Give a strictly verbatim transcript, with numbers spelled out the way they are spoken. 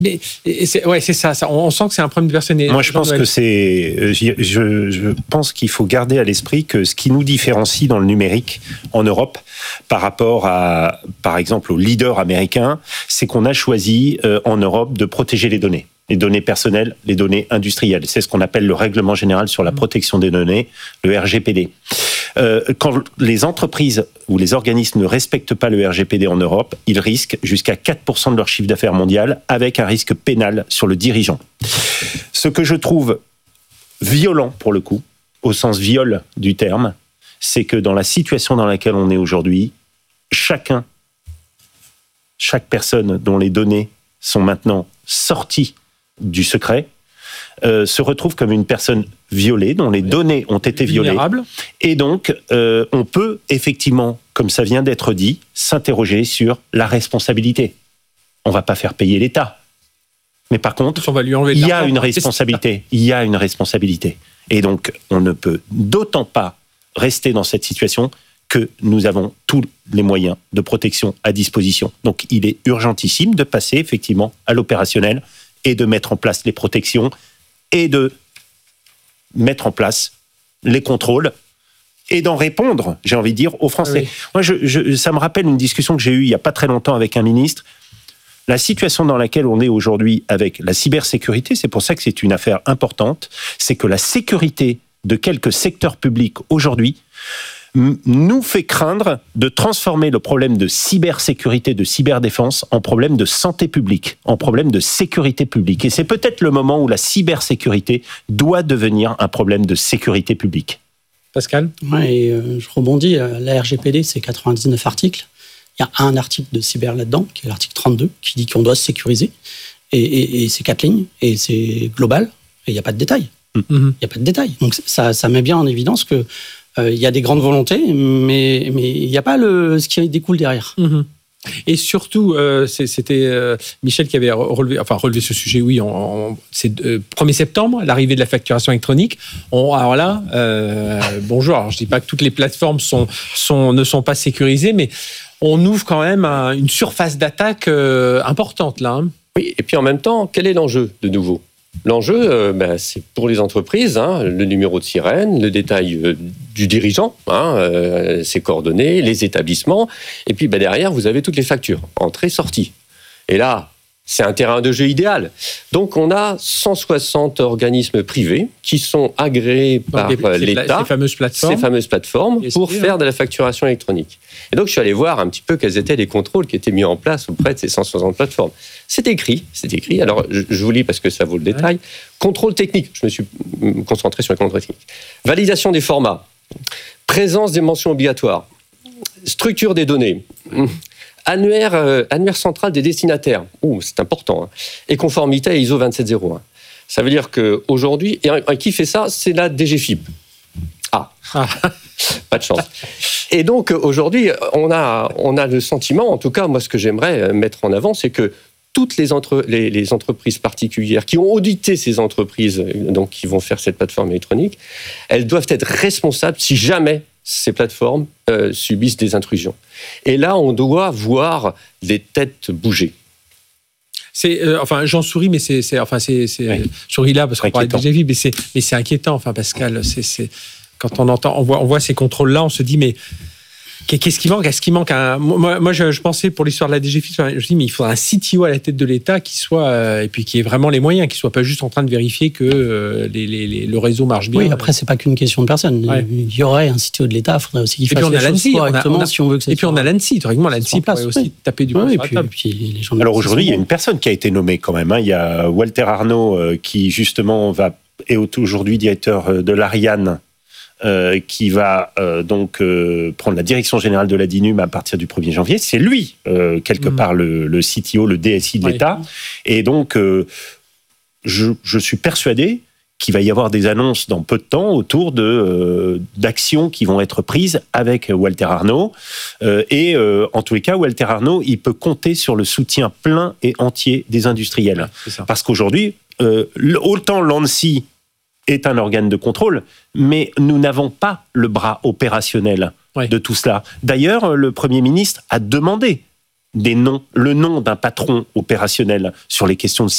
Mais et c'est, ouais, c'est ça, ça. On sent que c'est un problème de personnalité. Moi, je pense que c'est. Je, je, je pense qu'il faut garder à l'esprit que ce qui nous différencie dans le numérique en Europe par rapport à, par exemple, aux leaders américains, c'est qu'on a choisi euh, en Europe de protéger les données. Les données personnelles, les données industrielles. C'est ce qu'on appelle le règlement général sur la protection des données, le R G P D. Euh, quand les entreprises ou les organismes ne respectent pas le R G P D en Europe, ils risquent jusqu'à quatre pour cent de leur chiffre d'affaires mondial avec un risque pénal sur le dirigeant. Ce que je trouve violent pour le coup, au sens viol du terme, c'est que dans la situation dans laquelle on est aujourd'hui, chacun, chaque personne dont les données sont maintenant sorties du secret, euh, se retrouve comme une personne violée, dont les données ont été violées. Et donc, euh, on peut effectivement, comme ça vient d'être dit, s'interroger sur la responsabilité. On ne va pas faire payer l'État. Mais par contre, on va lui enlever il y a une responsabilité. Il y a une responsabilité. Et donc, on ne peut d'autant pas rester dans cette situation que nous avons tous les moyens de protection à disposition. Donc, il est urgentissime de passer effectivement à l'opérationnel et de mettre en place les protections et de mettre en place les contrôles et d'en répondre, j'ai envie de dire, aux Français. Oui. Moi, je, je, ça me rappelle une discussion que j'ai eue il n'y a pas très longtemps avec un ministre. La situation dans laquelle on est aujourd'hui avec la cybersécurité, c'est pour ça que c'est une affaire importante, c'est que la sécurité de quelques secteurs publics aujourd'hui nous fait craindre de transformer le problème de cybersécurité, de cyberdéfense en problème de santé publique, en problème de sécurité publique. Et c'est peut-être le moment où la cybersécurité doit devenir un problème de sécurité publique. Pascal ? Ouais, et euh, je rebondis. La R G P D, c'est quatre-vingt-dix-neuf articles. Il y a un article de cyber là-dedans, qui est l'article trente-deux, qui dit qu'on doit se sécuriser. Et, et, et c'est quatre lignes, et c'est global, et il n'y a pas de détails. Il mmh. n'y a pas de détails. Donc ça, ça met bien en évidence que il euh, y a des grandes volontés, mais il mais n'y a pas le, ce qui découle derrière. Mmh. Et surtout, euh, c'était euh, Michel qui avait relevé, enfin, relevé ce sujet, oui, en, en, c'est euh, premier septembre, l'arrivée de la facturation électronique. On, alors là, euh, bonjour, alors je ne dis pas que toutes les plateformes sont, sont, ne sont pas sécurisées, mais on ouvre quand même un, une surface d'attaque euh, importante, là. Hein. Oui, et puis en même temps, quel est l'enjeu de nouveau ? L'enjeu, euh, ben, c'est pour les entreprises, hein, le numéro de sirène, le détail euh, du dirigeant, hein, euh, ses coordonnées, les établissements, et puis ben, derrière, vous avez toutes les factures, entrée, sortie. Et là, c'est un terrain de jeu idéal. Donc, on a cent soixante organismes privés qui sont agréés par donc, les, l'État, ces fameuses plateformes, ces fameuses plateformes pour faire de la facturation électronique. Et donc, je suis allé voir un petit peu quels étaient les contrôles qui étaient mis en place auprès de ces cent soixante plateformes. C'est écrit, c'est écrit. Alors, je, je vous lis parce que ça vaut le détail. Ouais. Contrôle technique, je me suis concentré sur les contrôles techniques. Validation des formats, présence des mentions obligatoires, structure des données, annuaire, euh, annuaire central des destinataires, ouh, c'est important, hein. Et conformité à I S O vingt-sept zéro un. Ça veut dire qu'aujourd'hui, et, et qui fait ça ? C'est la D G F I P. Ah, ah. Pas de chance. Et donc, aujourd'hui, on a, on a le sentiment, en tout cas, moi, ce que j'aimerais mettre en avant, c'est que toutes les, entre, les, les entreprises particulières qui ont audité ces entreprises, donc qui vont faire cette plateforme électronique, elles doivent être responsables si jamais ces plateformes euh, subissent des intrusions. Et là, on doit voir les têtes bouger. C'est, euh, enfin, j'en souris, mais c'est, c'est enfin, c'est, c'est oui. Je souris là parce qu'on parle de D G V, mais c'est, mais c'est inquiétant. Enfin, Pascal, c'est, c'est quand on entend, on voit, on voit ces contrôles-là, on se dit mais. Qu'est-ce qui manque ? Est-ce qu'il manque un... Moi, moi je, je pensais pour l'histoire de la D G F I P, je dis mais il faudrait un C T O à la tête de l'État qui soit euh, et puis qui ait vraiment les moyens, qui soit pas juste en train de vérifier que euh, les, les, les, le réseau marche bien. Oui, après c'est pas qu'une question de personne. Ouais. Il y aurait un C T O de l'État, il faudrait aussi qu'il fasse les choses correctement on a, on a, si on veut que ça. Et puis on a l'ANSSI, théoriquement l'ANSSI pourrait aussi oui. taper du poing ouais, sur la table. Puis, les gens Alors aujourd'hui, il y a une personne qui a été nommée quand même. Hein. Il y a Walter Arnaud euh, qui justement va est aujourd'hui directeur de l'Ariane. Euh, qui va euh, donc euh, prendre la direction générale de la DINUM à partir du premier janvier. C'est lui, euh, quelque mmh. part, le, le C T O, le D S I de ouais. l'État. Et donc, euh, je, je suis persuadé qu'il va y avoir des annonces dans peu de temps autour de, euh, d'actions qui vont être prises avec Walter Arnaud. Euh, et euh, en tous les cas, Walter Arnaud, il peut compter sur le soutien plein et entier des industriels. C'est ça. Parce qu'aujourd'hui, euh, autant l'ANSSI est un organe de contrôle, mais nous n'avons pas le bras opérationnel oui. de tout cela. D'ailleurs, le Premier ministre a demandé des noms, le nom d'un patron opérationnel sur les questions de